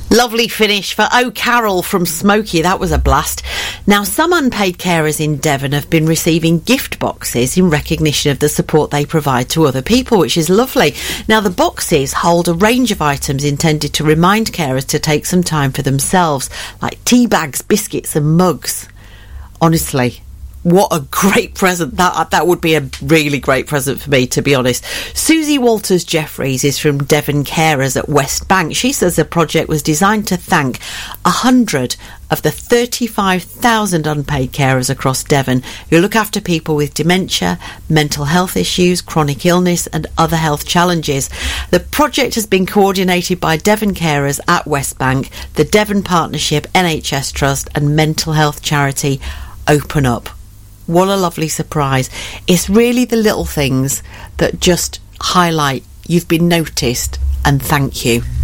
Lovely finish for Oh Carol from Smokey. That was a blast. Now, some unpaid carers in Devon have been receiving gift boxes in recognition of the support they provide to other people, which is lovely. Now, the boxes hold a range of items intended to remind carers to take some time for themselves, like tea bags, biscuits and mugs. Honestly, what a great present. That would be a really great present for me, to be honest. Susie Walters-Jeffries is from Devon Carers at West Bank. She says the project was designed to thank 100 of the 35,000 unpaid carers across Devon who look after people with dementia, mental health issues, chronic illness and other health challenges. The project has been coordinated by Devon Carers at West Bank, the Devon Partnership, NHS Trust and mental health charity Open Up. What a lovely surprise. It's really the little things that just highlight you've been noticed, and thank you.